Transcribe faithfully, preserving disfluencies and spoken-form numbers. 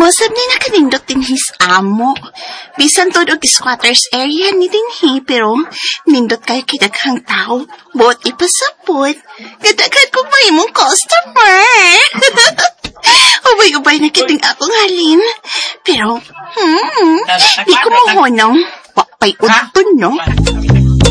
Masab ni nakanindot din his amo. Bisan todo og squatters area ni dinhi, pero nindot kayo kidaghang tao. Buot ipasapot. Kadaghan kong mahimong customer. Ubay-ubay na kiting akong halin. Pero, hmm, di ko mohonong. Wapay udton, no?